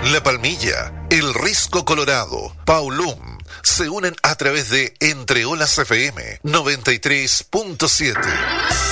La Palmilla, El Risco Colorado, Paulum, se unen a través de Entre Olas FM 93.7.